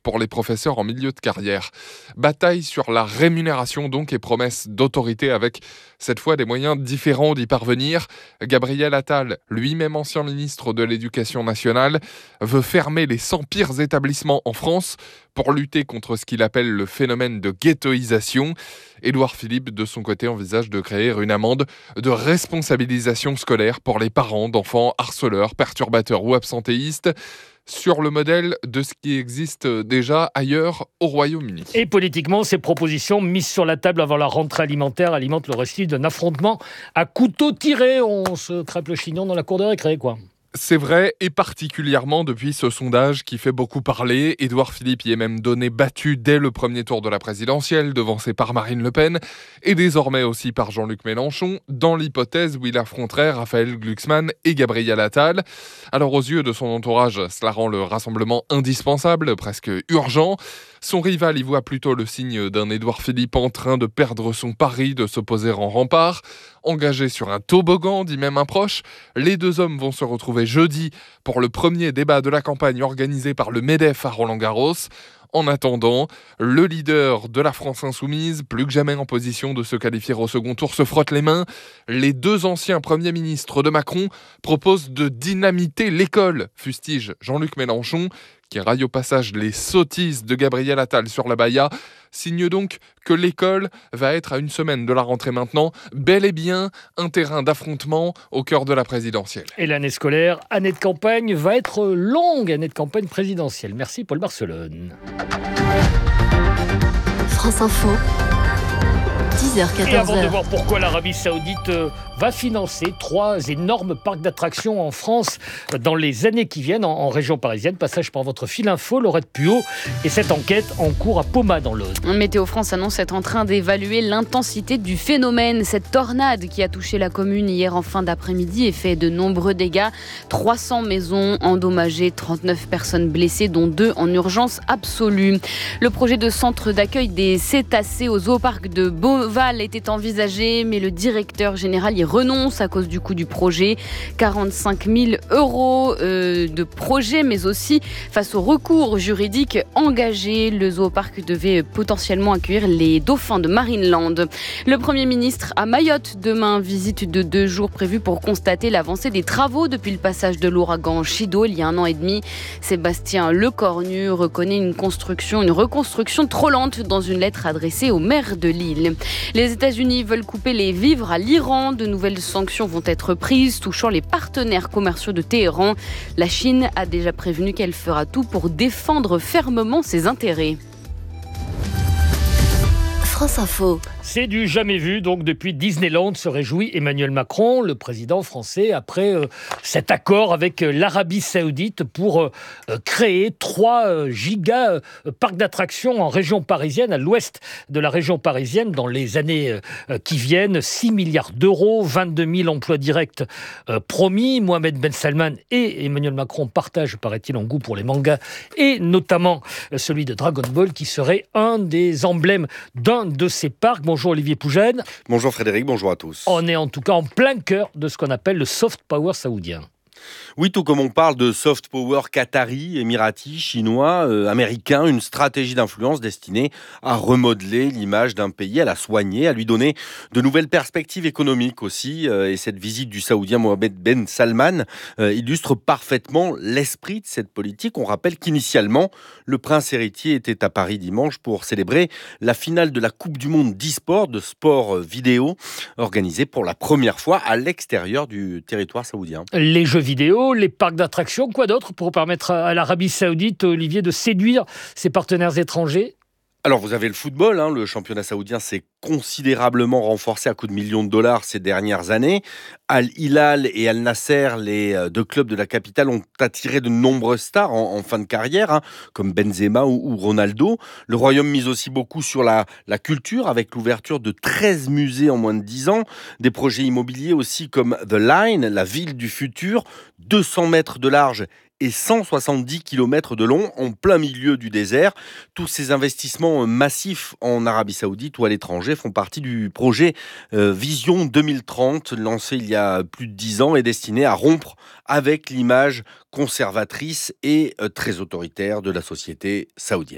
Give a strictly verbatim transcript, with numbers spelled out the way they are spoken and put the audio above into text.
pour les professeurs en milieu de carrière. Bataille sur la rémunération donc et promesse d'autorité avec cette fois des moyens différents d'y parvenir. Gabriel Attal, lui-même ancien ministre de l'Éducation nationale, veut fermer les cent pires établissements en France pour lutter contre ce qu'il appelle le phénomène de ghettoisation. Édouard Philippe, de son côté, envisage de créer une amende de responsabilisation scolaire pour les parents d'enfants harceleurs, perturbateurs ou absentéistes, sur le modèle de ce qui existe déjà ailleurs au Royaume-Uni. Et politiquement, ces propositions mises sur la table avant la rentrée alimentaire alimentent le récit d'un affrontement à couteau tiré. On se crêpe le chignon dans la cour de récré, quoi. C'est vrai, et particulièrement depuis ce sondage qui fait beaucoup parler. Édouard Philippe y est même donné battu dès le premier tour de la présidentielle, devancé par Marine Le Pen, et désormais aussi par Jean-Luc Mélenchon, dans l'hypothèse où il affronterait Raphaël Glucksmann et Gabriel Attal. Alors aux yeux de son entourage, cela rend le rassemblement indispensable, presque urgent. Son rival y voit plutôt le signe d'un Édouard Philippe en train de perdre son pari de s'opposer en rempart. Engagé sur un toboggan, dit même un proche, les deux hommes vont se retrouver jeudi pour le premier débat de la campagne organisé par le MEDEF à Roland-Garros. En attendant, le leader de la France insoumise, plus que jamais en position de se qualifier au second tour, se frotte les mains. Les deux anciens premiers ministres de Macron proposent de dynamiter l'école, fustige Jean-Luc Mélenchon, qui raille au passage les sottises de Gabriel Attal sur la Baïa, signe donc que l'école va être à une semaine de la rentrée maintenant, bel et bien un terrain d'affrontement au cœur de la présidentielle. Et l'année scolaire, année de campagne, va être longue, année de campagne présidentielle. Merci Paul Barcelone. France Info, dix heures quatorze. Et avant de voir pourquoi l'Arabie Saoudite va financer trois énormes parcs d'attractions en France dans les années qui viennent en, en région parisienne. Passage par votre fil info, Laurette Puot. Et cette enquête en cours à Poma dans l'Aude. Météo France annonce être en train d'évaluer l'intensité du phénomène. Cette tornade qui a touché la commune hier en fin d'après-midi et fait de nombreux dégâts. trois cents maisons endommagées, trente-neuf personnes blessées, dont deux en urgence absolue. Le projet de centre d'accueil des cétacés au zooparc de Beauval était envisagé, mais le directeur général y renonce à cause du coût du projet. quarante-cinq mille euros euh, de projet, mais aussi face au recours juridique engagé. Le zooparc devait potentiellement accueillir les dauphins de Marineland. Le Premier ministre à Mayotte demain, visite de deux jours prévue pour constater l'avancée des travaux depuis le passage de l'ouragan Chido il y a un an et demi. Sébastien Lecornu reconnaît une construction, une reconstruction trop lente dans une lettre adressée au maire de l'île. Les États-Unis veulent couper les vivres à l'Iran. De nouvelles sanctions vont être prises, touchant les partenaires commerciaux de Téhéran. La Chine a déjà prévenu qu'elle fera tout pour défendre fermement ses intérêts. France Info. C'est du jamais vu, donc depuis Disneyland se réjouit Emmanuel Macron, le président français, après euh, cet accord avec euh, l'Arabie Saoudite pour euh, créer trois euh, giga euh, parcs d'attractions en région parisienne, à l'ouest de la région parisienne, dans les années euh, qui viennent. six milliards d'euros, vingt-deux mille emplois directs euh, promis. Mohamed Ben Salman et Emmanuel Macron partagent, paraît-il, un goût pour les mangas, et notamment euh, celui de Dragon Ball, qui serait un des emblèmes d'un de ces parcs. Bonjour Olivier Pougène. Bonjour Frédéric, bonjour à tous. On est en tout cas en plein cœur de ce qu'on appelle le soft power saoudien. Oui, tout comme on parle de soft power qatari, émirati, chinois, euh, américain, une stratégie d'influence destinée à remodeler l'image d'un pays, à la soigner, à lui donner de nouvelles perspectives économiques aussi. Euh, et cette visite du Saoudien Mohamed Ben Salman euh, illustre parfaitement l'esprit de cette politique. On rappelle qu'initialement, le prince héritier était à Paris dimanche pour célébrer la finale de la Coupe du Monde d'e-sport, de sport vidéo, organisée pour la première fois à l'extérieur du territoire saoudien. Les jeux vidéo, les parcs d'attractions, quoi d'autre pour permettre à l'Arabie Saoudite, Olivier, de séduire ses partenaires étrangers ? Alors vous avez le football, hein, le championnat saoudien s'est considérablement renforcé à coups de millions de dollars ces dernières années. Al-Hilal et Al-Nasser, les deux clubs de la capitale, ont attiré de nombreuses stars en, en fin de carrière, hein, comme Benzema ou, ou Ronaldo. Le Royaume mise aussi beaucoup sur la, la culture, avec l'ouverture de treize musées en moins de dix ans. Des projets immobiliers aussi comme The Line, la ville du futur, deux cents mètres de large et cent soixante-dix kilomètres de long, en plein milieu du désert. Tous ces investissements massifs en Arabie Saoudite ou à l'étranger font partie du projet euh, Vision deux mille trente, lancé il y a plus de dix ans et destiné à rompre avec l'image conservatrice et euh, très autoritaire de la société saoudienne.